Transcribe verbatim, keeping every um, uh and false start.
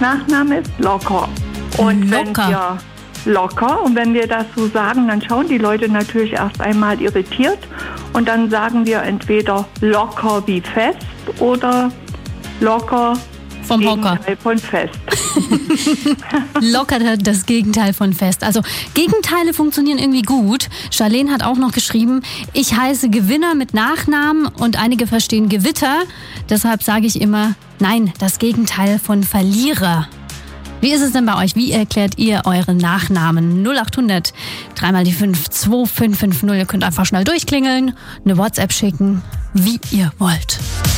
Nachname ist locker. Und Locker. Wenn wir locker. Und wenn wir das so sagen, dann schauen die Leute natürlich erst einmal irritiert. Und dann sagen wir entweder locker wie fest oder locker vom Hocker. Gegenteil von fest. Locker das Gegenteil von fest. Also Gegenteile funktionieren irgendwie gut. Charlene hat auch noch geschrieben, ich heiße Gewinner mit Nachnamen und einige verstehen Gewitter. Deshalb sage ich immer, nein, das Gegenteil von Verlierer. Wie ist es denn bei euch? Wie erklärt ihr euren Nachnamen? null acht hundert, dreimal die fünf, zwei fünf fünf null. Ihr könnt einfach schnell durchklingeln, eine WhatsApp schicken, wie ihr wollt.